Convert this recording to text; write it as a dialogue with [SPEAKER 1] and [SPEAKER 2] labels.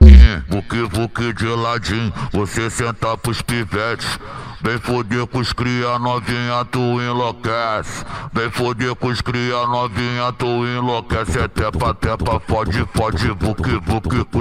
[SPEAKER 1] Vuque de ladinho, você senta pros pivetes. Vem foder com os cria novinha, tu enlouquece. Vem foder com os cria novinha, tu enlouquece. É tepa, fode, vuque